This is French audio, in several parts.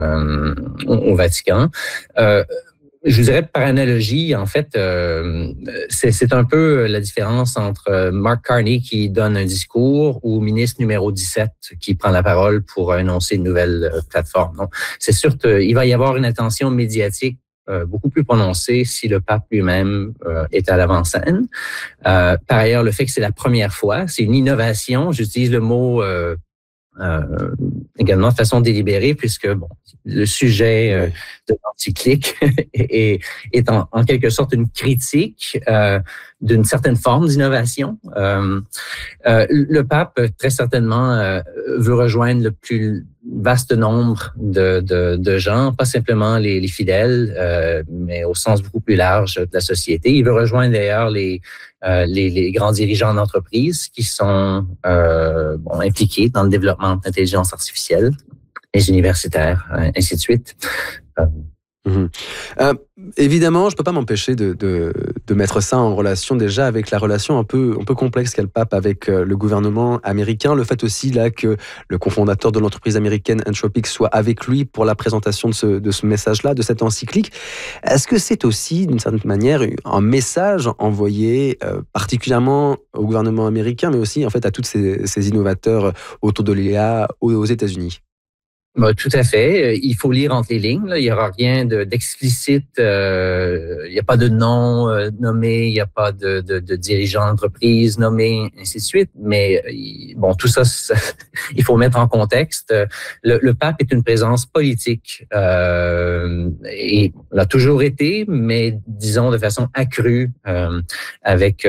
au Vatican. Je vous dirais par analogie, en fait, c'est un peu la différence entre Mark Carney qui donne un discours ou ministre numéro 17 qui prend la parole pour annoncer une nouvelle plateforme. Donc, c'est sûr qu'il va y avoir une attention médiatique beaucoup plus prononcée si le pape lui-même est à l'avant-scène. Par ailleurs, le fait que c'est la première fois, c'est une innovation. J'utilise le mot également de façon délibérée, puisque le sujet de l'encyclique est en quelque sorte une critique d'une certaine forme d'innovation. Le pape, très certainement, veut rejoindre le plus vaste nombre de gens, pas simplement les fidèles, mais au sens beaucoup plus large de la société. Il veut rejoindre d'ailleurs les grands dirigeants d'entreprises qui sont impliqués dans le développement de l'intelligence artificielle, les universitaires, ainsi de suite. Évidemment, je peux pas m'empêcher de mettre ça en relation déjà avec la relation un peu complexe qu'a le pape avec le gouvernement américain. Le fait aussi là que le cofondateur de l'entreprise américaine Anthropic soit avec lui pour la présentation de ce message-là, de cette encyclique. Est-ce que c'est aussi, d'une certaine manière, un message envoyé particulièrement au gouvernement américain, mais aussi en fait à tous ces innovateurs autour de l'IA aux États-Unis? Tout à fait. Il faut lire entre les lignes. Là. Il n'y aura rien d'explicite. Il n'y a pas de nom nommé, il n'y a pas de dirigeant d'entreprise nommé, ainsi de suite. Mais tout ça, il faut mettre en contexte. Le pape est une présence politique et l'a toujours été, mais disons de façon accrue avec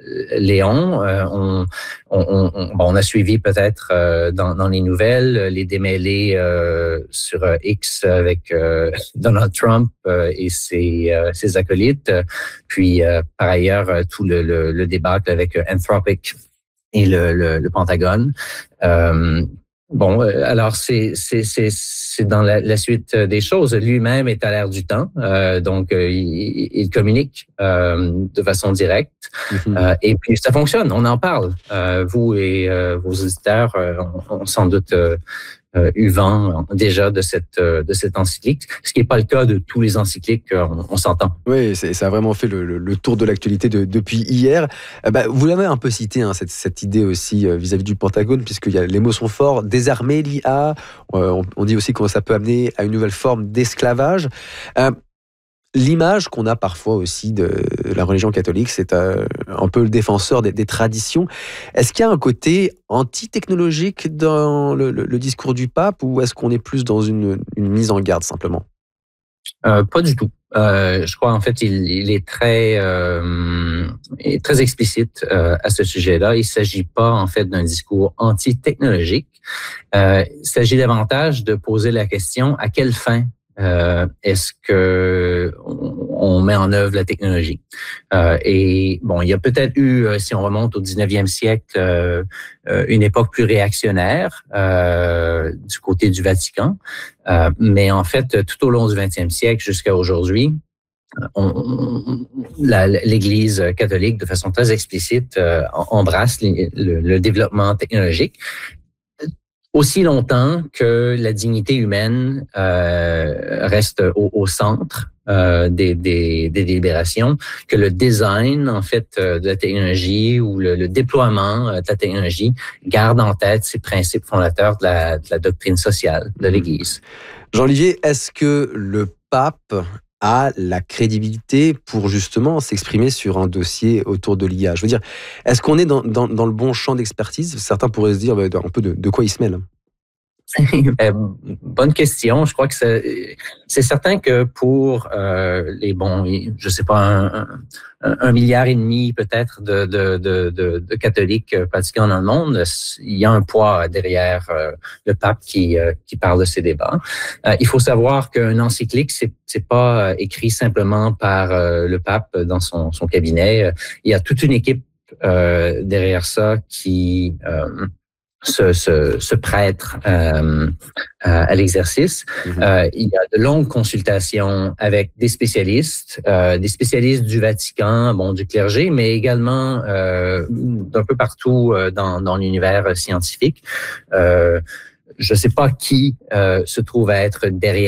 Léon. On a suivi peut-être dans les nouvelles les démêlés sur X avec Donald Trump et ses acolytes. Puis, par ailleurs, tout le débâcle avec Anthropic et le Pentagone. Alors c'est dans la suite des choses. Lui-même est à l'air du temps, donc il communique de façon directe. Et puis ça fonctionne, on en parle. Vous et vos auditeurs ont sans doute eu vent déjà de cette encyclique, ce qui n'est pas le cas de tous les encycliques, on s'entend. Oui, ça a vraiment fait le tour de l'actualité depuis hier. Vous l'avez un peu cité, cette idée aussi vis-à-vis du Pentagone, puisque les mots sont forts, désarmer l'IA, on dit aussi que ça peut amener à une nouvelle forme d'esclavage. L'image qu'on a parfois aussi de la religion catholique, c'est un peu le défenseur des traditions. Est-ce qu'il y a un côté anti-technologique dans le discours du pape, ou est-ce qu'on est plus dans une mise en garde simplement? Pas du tout. Je crois en fait il est très explicite à ce sujet-là. Il s'agit pas en fait d'un discours anti-technologique. Il s'agit davantage de poser la question: à quelle fin est-ce que on met en œuvre la technologie? Il y a peut-être eu, si on remonte au 19e siècle, une époque plus réactionnaire du côté du Vatican. Mais en fait, tout au long du 20e siècle jusqu'à aujourd'hui, l'Église catholique, de façon très explicite, embrasse le développement technologique. Aussi longtemps que la dignité humaine reste au centre des délibérations, que le design en fait de la technologie ou le déploiement de la technologie garde en tête ces principes fondateurs de la doctrine sociale de l'Église. Jean-Olivier, est-ce que le pape a la crédibilité pour justement s'exprimer sur un dossier autour de l'IA? Je veux dire, est-ce qu'on est dans le bon champ d'expertise? Certains pourraient se dire un peu de quoi il se mêle. Bonne question. Je crois que c'est certain que pour je sais pas, 1,5 milliard peut-être de catholiques pratiquants dans le monde, il y a un poids derrière le pape qui parle de ces débats. Il faut savoir qu'un encyclique, c'est pas écrit simplement par le pape dans son cabinet. Il y a toute une équipe derrière ça qui se prête à l'exercice. Il y a de longues consultations avec des spécialistes du Vatican, du clergé, mais également d'un peu partout dans l'univers scientifique. je ne sais pas qui se trouve à être derrière